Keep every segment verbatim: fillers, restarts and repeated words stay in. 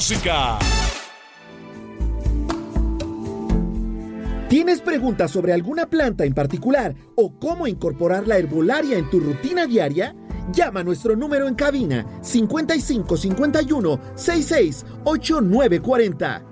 música. ¿Tienes preguntas sobre alguna planta en particular o cómo incorporar la herbolaria en tu rutina diaria? Llama a nuestro número en cabina cincuenta y cinco cincuenta y uno sesenta y seis ochenta y nueve cuarenta.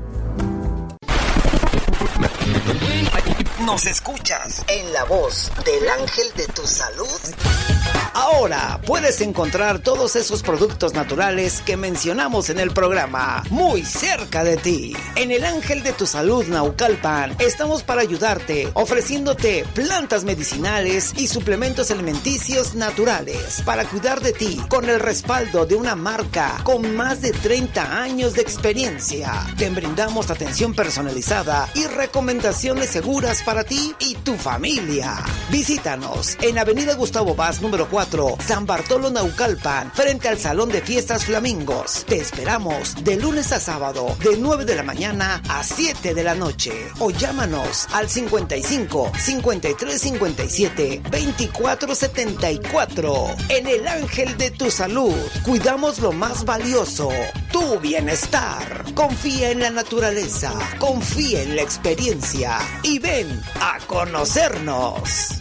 Nos escuchas en la voz del ángel de tu salud. Ahora puedes encontrar todos esos productos naturales que mencionamos en el programa muy cerca de ti. En el Ángel de tu Salud Naucalpan estamos para ayudarte, ofreciéndote plantas medicinales y suplementos alimenticios naturales para cuidar de ti con el respaldo de una marca con más de treinta años de experiencia. Te brindamos atención personalizada y recomendaciones seguras para ti y tu familia. Visítanos en Avenida Gustavo Vaz número cuatro, San Bartolo Naucalpan, frente al Salón de Fiestas Flamingos. Te esperamos de lunes a sábado, de nueve de la mañana a siete de la noche. O llámanos al cincuenta y cinco, cincuenta y tres, cincuenta y siete, veinticuatro setenta y cuatro. En el Ángel de tu Salud, cuidamos lo más valioso, tu bienestar. Confía en la naturaleza, confía en la experiencia y ven a conocernos.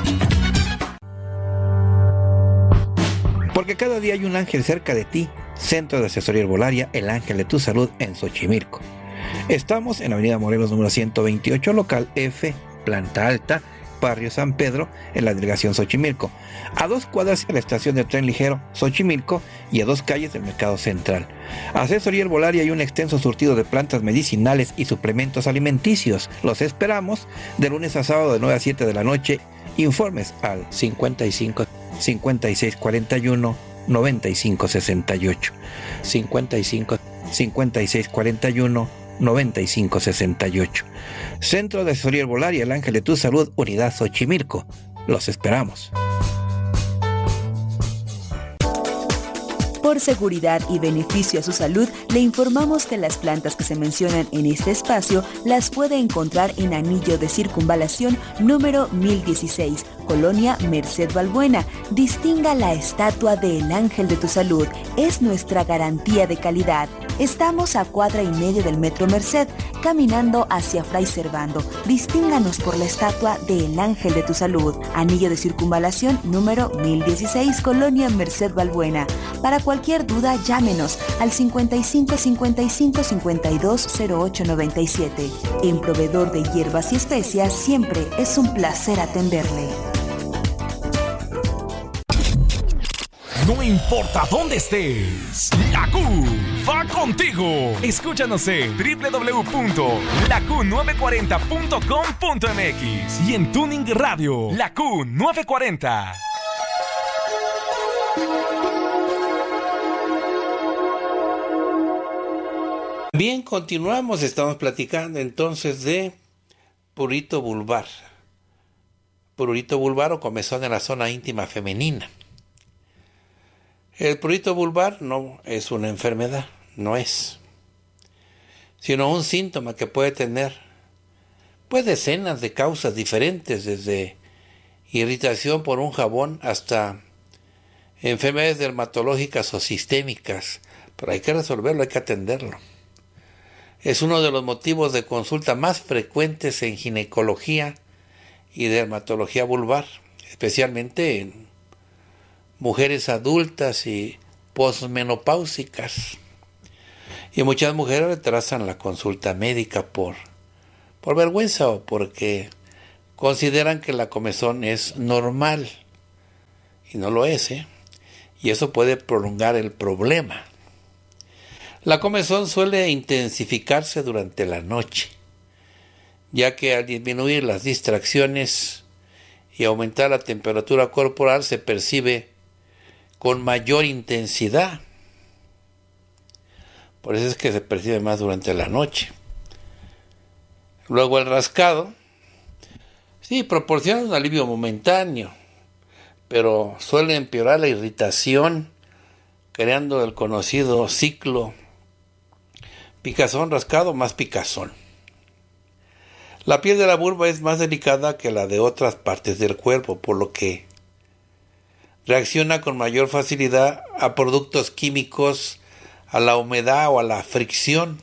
Porque cada día hay un ángel cerca de ti. Centro de Asesoría Herbolaria, el Ángel de tu Salud en Xochimilco. Estamos en Avenida Morelos número ciento veintiocho, local F, planta alta, barrio San Pedro, en la delegación Xochimilco. A dos cuadras de la estación de tren ligero Xochimilco y a dos calles del Mercado Central. Asesoría Herbolaria y un extenso surtido de plantas medicinales y suplementos alimenticios. Los esperamos de lunes a sábado de nueve a siete de la noche. Informes al cincuenta y cinco, cincuenta y seis cuarenta y uno, noventa y cinco sesenta y ocho. cincuenta y cinco, cincuenta y seis cuarenta y uno, noventa y cinco sesenta y ocho. Centro de Asesoría Herbolaria, el Ángel de tu Salud, Unidad Xochimilco. Los esperamos. Por seguridad y beneficio a su salud, le informamos que las plantas que se mencionan en este espacio las puede encontrar en Anillo de Circunvalación número mil dieciséis, Colonia Merced Balbuena. Distinga la estatua del Ángel de tu Salud. Es nuestra garantía de calidad. Estamos a cuadra y media del Metro Merced, caminando hacia Fray Servando. Distínganos por la estatua del Ángel de tu Salud. Anillo de Circunvalación número mil dieciséis, Colonia Merced Balbuena. Para cualquier duda, llámenos al cincuenta y cinco, cincuenta y cinco, cincuenta y dos, cero ocho noventa y siete. En Proveedor de Hierbas y Especias, siempre es un placer atenderle. No importa dónde estés, la Q va contigo. Escúchanos en doble u doble u doble u punto la q nueve cuarenta punto com punto m x y en Tuning Radio, la Q nueve cuarenta. Bien, continuamos. Estamos platicando entonces de prurito vulvar. Prurito vulvar o comezón en la zona íntima femenina. El prurito vulvar no es una enfermedad, no es, sino un síntoma que puede tener pues decenas de causas diferentes, desde irritación por un jabón hasta enfermedades dermatológicas o sistémicas, pero hay que resolverlo, hay que atenderlo. Es uno de los motivos de consulta más frecuentes en ginecología y dermatología vulvar, especialmente en mujeres adultas y posmenopáusicas. Y muchas mujeres retrasan la consulta médica por, por vergüenza o porque consideran que la comezón es normal. Y no lo es, ¿eh? Y eso puede prolongar el problema. La comezón suele intensificarse durante la noche, ya que al disminuir las distracciones y aumentar la temperatura corporal se percibe con mayor intensidad. Por eso es que se percibe más durante la noche. Luego el rascado, sí, proporciona un alivio momentáneo, pero suele empeorar la irritación, creando el conocido ciclo picazón, rascado, más picazón. La piel de la vulva es más delicada que la de otras partes del cuerpo, por lo que reacciona con mayor facilidad a productos químicos a la humedad o a la fricción.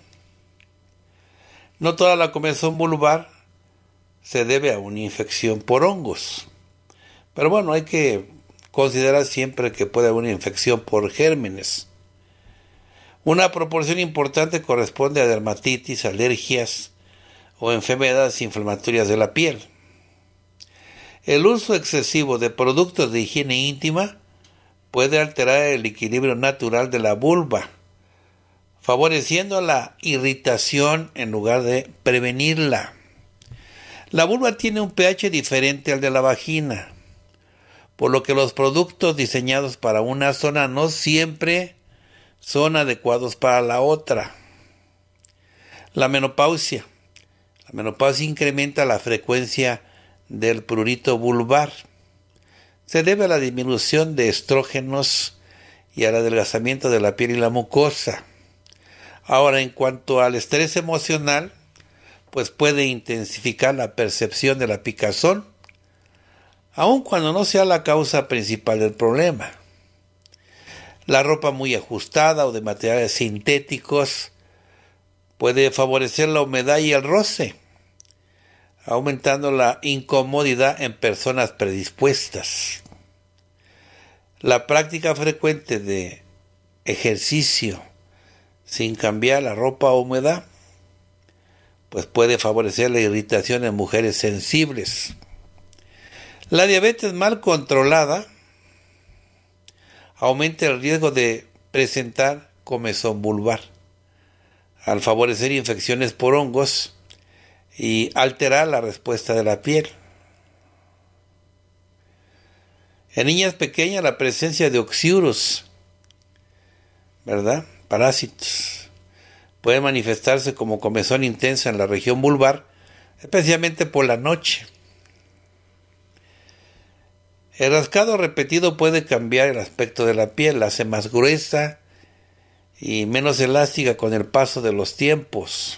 No toda la comezón vulvar se debe a una infección por hongos. Pero bueno, hay que considerar siempre que puede haber una infección por gérmenes. Una proporción importante corresponde a dermatitis, alergias o enfermedades inflamatorias de la piel. El uso excesivo de productos de higiene íntima puede alterar el equilibrio natural de la vulva, favoreciendo la irritación en lugar de prevenirla. La vulva tiene un pH diferente al de la vagina, por lo que los productos diseñados para una zona no siempre son adecuados para la otra. La menopausia. La menopausia incrementa la frecuencia del prurito vulvar. Se debe a la disminución de estrógenos y al adelgazamiento de la piel y la mucosa. Ahora, en cuanto al estrés emocional, pues puede intensificar la percepción de la picazón, aun cuando no sea la causa principal del problema. La ropa muy ajustada o de materiales sintéticos puede favorecer la humedad y el roce, aumentando la incomodidad en personas predispuestas. La práctica frecuente de ejercicio sin cambiar la ropa húmeda pues puede favorecer la irritación en mujeres sensibles. La diabetes mal controlada aumenta el riesgo de presentar comezón vulvar, al favorecer infecciones por hongos y alterar la respuesta de la piel. En niñas pequeñas la presencia de oxiurus, ¿verdad? Parásitos, puede manifestarse como comezón intensa en la región vulvar, especialmente por la noche. El rascado repetido puede cambiar el aspecto de la piel, la hace más gruesa y menos elástica con el paso de los tiempos.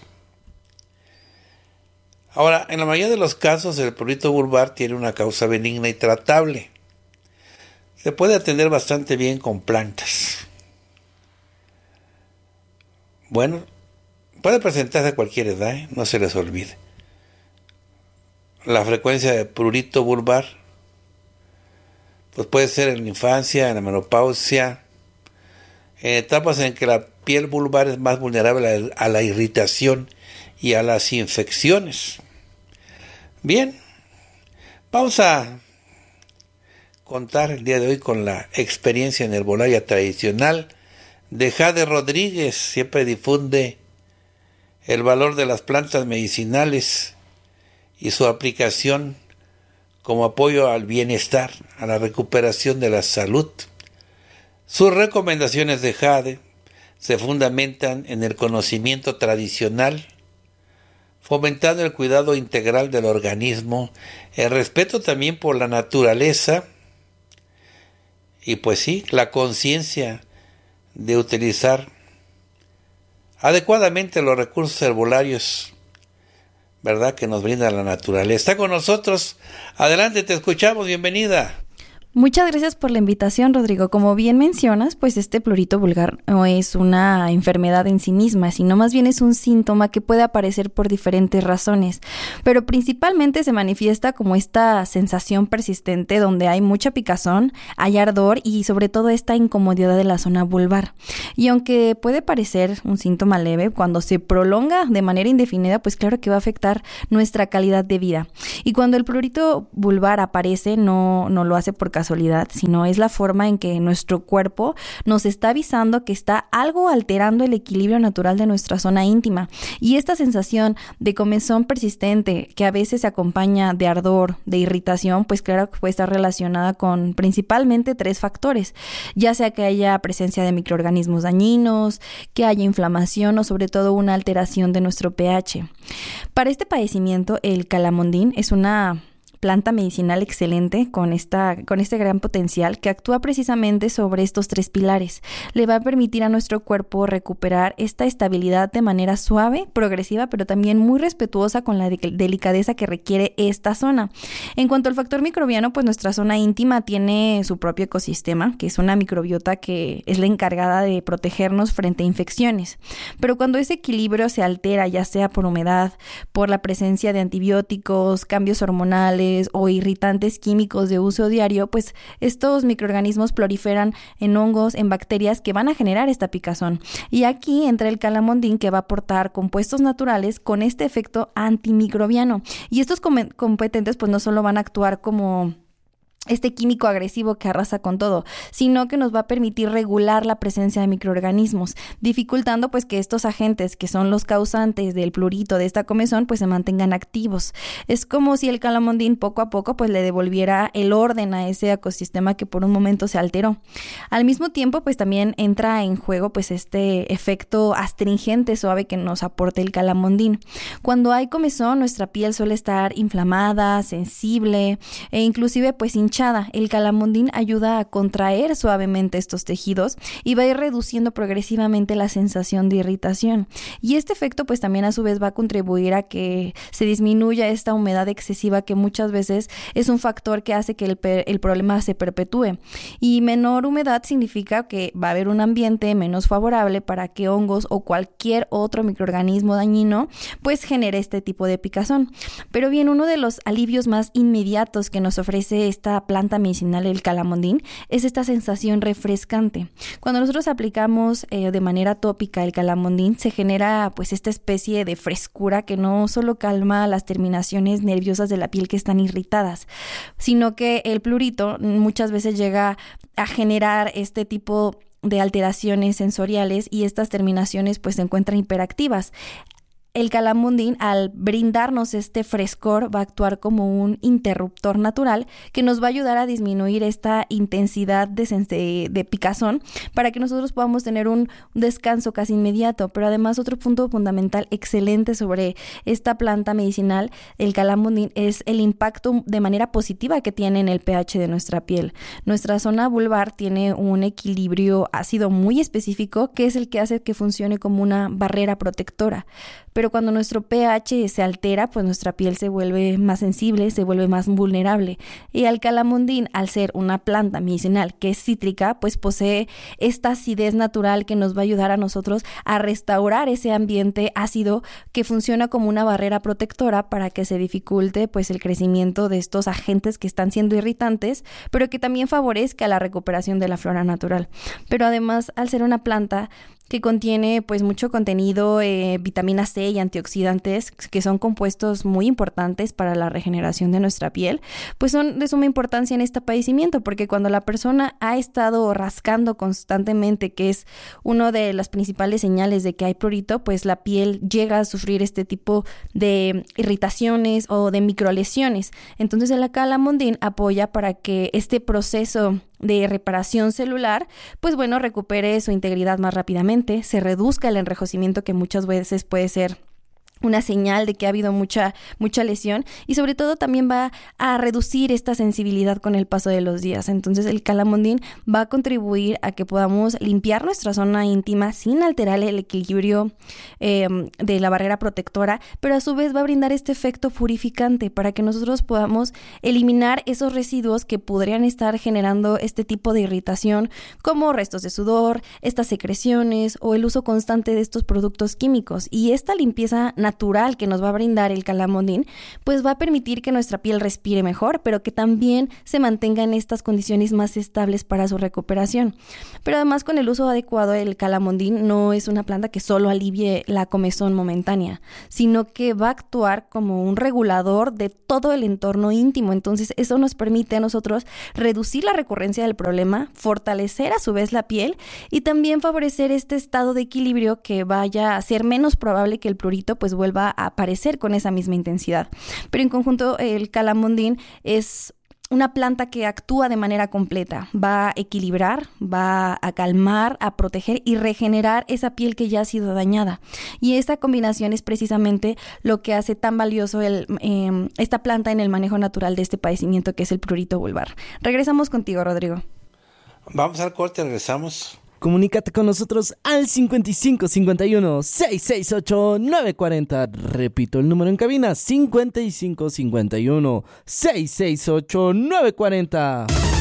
Ahora, en la mayoría de los casos, el prurito vulvar tiene una causa benigna y tratable. Se puede atender bastante bien con plantas. Bueno, puede presentarse a cualquier edad, ¿eh? No se les olvide. La frecuencia de prurito vulvar pues puede ser en la infancia, en la menopausia, en etapas en que la piel vulvar es más vulnerable a la irritación y a las infecciones. Bien, vamos a contar el día de hoy con la experiencia en herbolaria tradicional de Jade Rodríguez. Siempre difunde el valor de las plantas medicinales y su aplicación como apoyo al bienestar, a la recuperación de la salud. Sus recomendaciones de Jade se fundamentan en el conocimiento tradicional, fomentando el cuidado integral del organismo, el respeto también por la naturaleza y pues sí, la conciencia de utilizar adecuadamente los recursos herbolarios, ¿verdad?, que nos brinda la naturaleza. Está con nosotros. Adelante, te escuchamos. Bienvenida. Muchas gracias por la invitación, Rodrigo. Como bien mencionas, pues este prurito vulgar no es una enfermedad en sí misma, sino más bien es un síntoma que puede aparecer por diferentes razones, pero principalmente se manifiesta como esta sensación persistente donde hay mucha picazón, hay ardor y sobre todo esta incomodidad de la zona vulvar. Y aunque puede parecer un síntoma leve, cuando se prolonga de manera indefinida, pues claro que va a afectar nuestra calidad de vida. Y cuando el prurito vulvar aparece, no, no lo hace por casualidad, sino es la forma en que nuestro cuerpo nos está avisando que está algo alterando el equilibrio natural de nuestra zona íntima. Y esta sensación de comezón persistente, que a veces se acompaña de ardor, de irritación, pues claro que puede estar relacionada con principalmente tres factores, ya sea que haya presencia de microorganismos dañinos, que haya inflamación o sobre todo una alteración de nuestro pH. Para este padecimiento, el calamondín es una planta medicinal excelente con, esta, con este gran potencial que actúa precisamente sobre estos tres pilares. Le va a permitir a nuestro cuerpo recuperar esta estabilidad de manera suave, progresiva, pero también muy respetuosa con la de- delicadeza que requiere esta zona. En cuanto al factor microbiano, pues nuestra zona íntima tiene su propio ecosistema, que es una microbiota que es la encargada de protegernos frente a infecciones. Pero cuando ese equilibrio se altera, ya sea por humedad, por la presencia de antibióticos, cambios hormonales o irritantes químicos de uso diario, pues estos microorganismos proliferan en hongos, en bacterias que van a generar esta picazón. Y aquí entra el calamondín, que va a aportar compuestos naturales con este efecto antimicrobiano. Y estos com- competentes pues no solo van a actuar como este químico agresivo que arrasa con todo, sino que nos va a permitir regular la presencia de microorganismos, dificultando pues que estos agentes que son los causantes del prurito de esta comezón pues se mantengan activos. Es como si el calamondín poco a poco pues le devolviera el orden a ese ecosistema que por un momento se alteró. Al mismo tiempo pues también entra en juego pues este efecto astringente suave que nos aporta el calamondín. Cuando hay comezón, nuestra piel suele estar inflamada, sensible e inclusive pues hinchada. El calamondín ayuda a contraer suavemente estos tejidos y va a ir reduciendo progresivamente la sensación de irritación. Y este efecto pues también a su vez va a contribuir a que se disminuya esta humedad excesiva que muchas veces es un factor que hace que el, per- el problema se perpetúe. Y menor humedad significa que va a haber un ambiente menos favorable para que hongos o cualquier otro microorganismo dañino pues genere este tipo de picazón. Pero bien, uno de los alivios más inmediatos que nos ofrece esta planta medicinal, el calamondín, es esta sensación refrescante. Cuando nosotros aplicamos eh, de manera tópica el calamondín, se genera pues esta especie de frescura que no solo calma las terminaciones nerviosas de la piel que están irritadas, sino que el prurito muchas veces llega a generar este tipo de alteraciones sensoriales y estas terminaciones pues se encuentran hiperactivas. El calamondín, al brindarnos este frescor, va a actuar como un interruptor natural que nos va a ayudar a disminuir esta intensidad de, de, de picazón para que nosotros podamos tener un descanso casi inmediato. Pero además, otro punto fundamental excelente sobre esta planta medicinal, el calamondín, es el impacto de manera positiva que tiene en el pH de nuestra piel. Nuestra zona vulvar tiene un equilibrio ácido muy específico que es el que hace que funcione como una barrera protectora. Pero cuando nuestro pH se altera, pues nuestra piel se vuelve más sensible, se vuelve más vulnerable. Y el calamondín, al ser una planta medicinal que es cítrica, pues posee esta acidez natural que nos va a ayudar a nosotros a restaurar ese ambiente ácido que funciona como una barrera protectora para que se dificulte pues el crecimiento de estos agentes que están siendo irritantes, pero que también favorezca la recuperación de la flora natural. Pero además, al ser una planta que contiene pues mucho contenido, eh, vitamina C y antioxidantes, que son compuestos muy importantes para la regeneración de nuestra piel, pues son de suma importancia en este padecimiento, porque cuando la persona ha estado rascando constantemente, que es una de las principales señales de que hay prurito, pues la piel llega a sufrir este tipo de irritaciones o de microlesiones. Entonces el calamondín apoya para que este proceso de reparación celular, pues bueno, recupere su integridad más rápidamente, se reduzca el enrojecimiento que muchas veces puede ser una señal de que ha habido mucha, mucha lesión, y sobre todo también va a reducir esta sensibilidad con el paso de los días. Entonces el calamondín va a contribuir a que podamos limpiar nuestra zona íntima sin alterar el equilibrio eh, de la barrera protectora, pero a su vez va a brindar este efecto purificante para que nosotros podamos eliminar esos residuos que podrían estar generando este tipo de irritación, como restos de sudor, estas secreciones o el uso constante de estos productos químicos. Y esta limpieza natural natural que nos va a brindar el calamondín, pues va a permitir que nuestra piel respire mejor, pero que también se mantenga en estas condiciones más estables para su recuperación. Pero además, con el uso adecuado, el calamondín no es una planta que solo alivie la comezón momentánea, sino que va a actuar como un regulador de todo el entorno íntimo. Entonces eso nos permite a nosotros reducir la recurrencia del problema, fortalecer a su vez la piel y también favorecer este estado de equilibrio que vaya a ser menos probable que el prurito pues vuelva a aparecer con esa misma intensidad. Pero en conjunto, el calamondín es una planta que actúa de manera completa. Va a equilibrar, va a calmar, a proteger y regenerar esa piel que ya ha sido dañada. Y esta combinación es precisamente lo que hace tan valioso el, eh, esta planta en el manejo natural de este padecimiento que es el prurito vulvar. Regresamos contigo, Rodrigo. Vamos al corte, regresamos. Comunícate con nosotros al cincuenta y cinco cincuenta y uno sesenta y sesenta y ocho nueve cuarenta. Repito el número en cabina: cincuenta y cinco cincuenta y uno sesenta y sesenta y ocho nueve cuarenta.